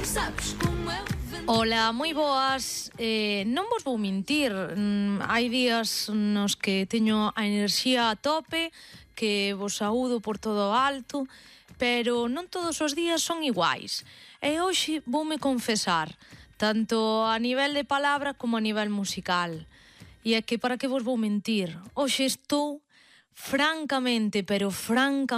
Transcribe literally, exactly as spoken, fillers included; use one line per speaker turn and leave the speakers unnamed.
Ola, moi boas. Eh, non vos vou mentir, mm, hai días nos que teño a enerxía a tope, que vos saúdo por todo o alto, pero non todos os días son iguais. E hoxe voume confesar, tanto a nivel de palabra como a nivel musical. E é que para que vos vou mentir, hoxe estou francamente, pero francamente